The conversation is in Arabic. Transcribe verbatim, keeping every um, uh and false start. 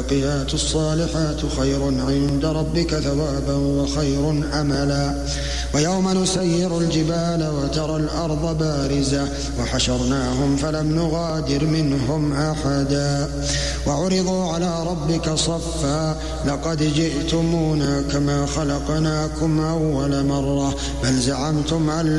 والباقيات الصالحات خير عند ربك ثوابا وخير أملا. ويوم نسير الجبال وترى الأرض بارزة وحشرناهم فلم نغادر منهم أحدا وعرضوا على ربك صفا لقد جئتمونا كما خلقناكم أول مرة بل زعمتم أن